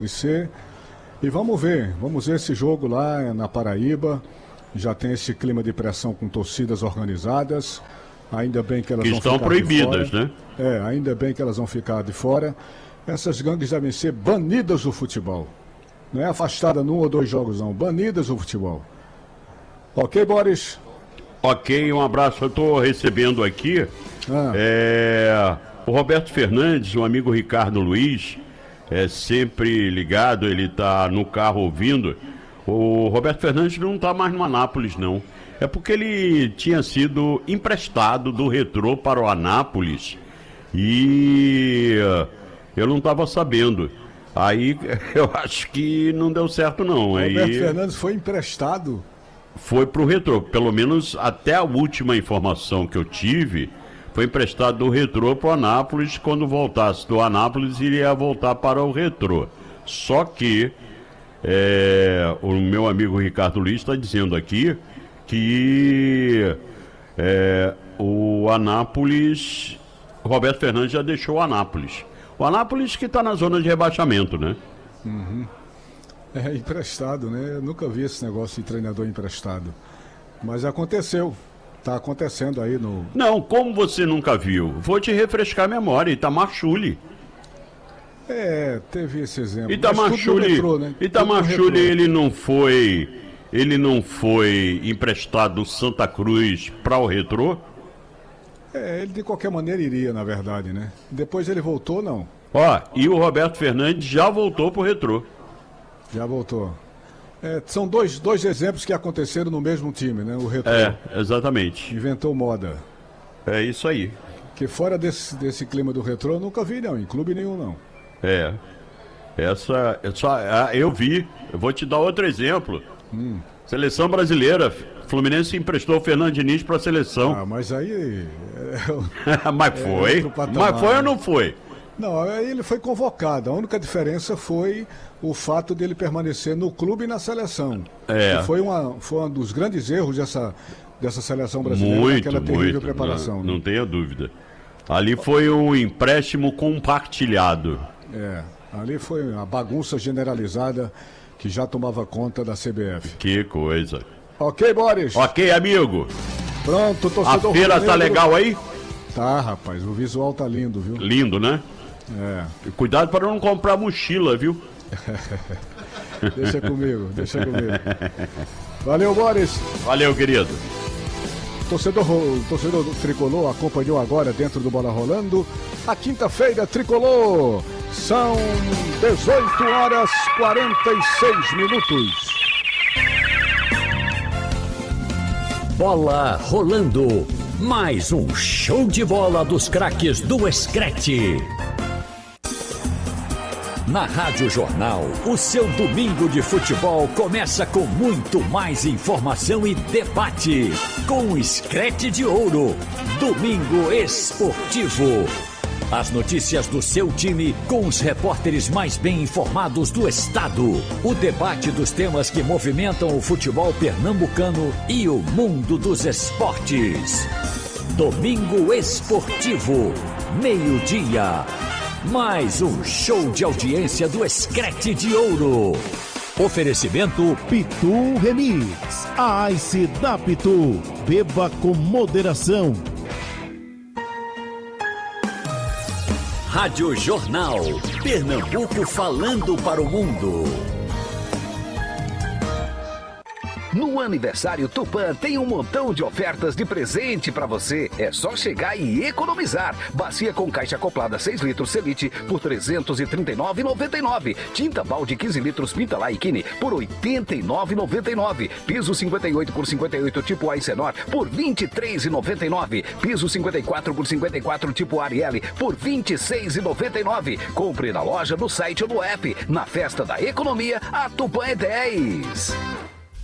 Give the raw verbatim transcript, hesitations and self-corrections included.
C. E vamos ver, vamos ver esse jogo lá na Paraíba. Já tem esse clima de pressão com torcidas organizadas. Ainda bem que elas que vão estão ficar proibidas, de fora. né? É, ainda bem que elas vão ficar de fora. Essas gangues devem ser banidas do futebol. Não é afastada num ou dois jogos, não. Banidas do futebol. Ok, Boris? Ok, um abraço. Eu estou recebendo aqui Ah. é, o Roberto Fernandes, o amigo Ricardo Luiz, é sempre ligado, ele está no carro ouvindo. O Roberto Fernandes não está mais no Anápolis, não. É porque ele tinha sido emprestado do Retrô para o Anápolis e eu não estava sabendo. Aí eu acho que não deu certo, não. Roberto Aí Fernandes foi emprestado. foi pro Retrô, pelo menos até a última informação que eu tive, foi emprestado do Retrô pro Anápolis. Quando voltasse do Anápolis, iria voltar para o Retrô. Só que é, o meu amigo Ricardo Luiz está dizendo aqui que é, o Anápolis, Roberto Fernandes já deixou o Anápolis. O Anápolis que está na zona de rebaixamento, né? Uhum. É emprestado, né? Eu nunca vi esse negócio de treinador emprestado. Mas aconteceu. Tá acontecendo aí no... Não, como você nunca viu? Vou te refrescar a memória. Itamar Chuli. É, teve esse exemplo. Itamar Chuli, retrô, né? Itamar Chuli, ele não foi, ele não foi emprestado do Santa Cruz para o Retrô? É, ele de qualquer maneira iria, na verdade, né? Depois ele voltou, não. Ó, e o Roberto Fernandes já voltou pro Retrô. Já voltou. É, são dois, dois exemplos que aconteceram no mesmo time, né? O Retrô. É, exatamente. Inventou moda. É isso aí. Que fora desse, desse clima do Retrô, eu nunca vi, não. Em clube nenhum, não. É. Essa, essa ah, eu vi. Eu vou te dar outro exemplo. Hum. Seleção brasileira. Fluminense emprestou o Fernando Diniz para a seleção. Ah, mas aí... É, mas foi. É mas foi ou não foi? Não, aí ele foi convocado. A única diferença foi o fato dele permanecer no clube e na seleção. É. Que foi, uma, foi um dos grandes erros dessa, dessa seleção brasileira, muito, naquela terrível muito. preparação. Não, né? não tenha dúvida. Ali foi um empréstimo compartilhado. É, ali foi a bagunça generalizada que já tomava conta da C B F. Que coisa. Ok, Boris? Ok, amigo. Pronto, torcedor. A feira tá legal aí? Tá, rapaz, o visual tá lindo, viu? Lindo, né? É. Cuidado para não comprar mochila, viu? Deixa comigo, deixa comigo. Valeu, Boris. Valeu, querido. Torcedor, torcedor do Tricolor acompanhou agora dentro do Bola Rolando a quinta-feira Tricolor. São dezoito horas e quarenta e seis minutos. Bola Rolando. Mais um show de bola dos craques do Screte. Na Rádio Jornal, o seu domingo de futebol começa com muito mais informação e debate. Com o Screte de Ouro, Domingo Esportivo. As notícias do seu time com os repórteres mais bem informados do estado. O debate dos temas que movimentam o futebol pernambucano e o mundo dos esportes. Domingo Esportivo, meio-dia. Mais um show de audiência do Screte de Ouro. Oferecimento Pitu Remix. A Ice da Pitu. Beba com moderação. Rádio Jornal. Pernambuco falando para o mundo. No aniversário Tupã tem um montão de ofertas de presente pra você. É só chegar e economizar. Bacia com caixa acoplada seis litros Celite por trezentos e trinta e nove reais e noventa e nove centavos. Tinta balde quinze litros Pinta Laikini por oitenta e nove reais e noventa e nove centavos. Piso cinquenta e oito por cinquenta e oito tipo Aicenor por vinte e três reais e noventa e nove centavos. Piso cinquenta e quatro por cinquenta e quatro tipo Arielle por vinte e seis reais e noventa e nove centavos. Compre na loja, no site ou no app. Na festa da economia, a Tupã é dez.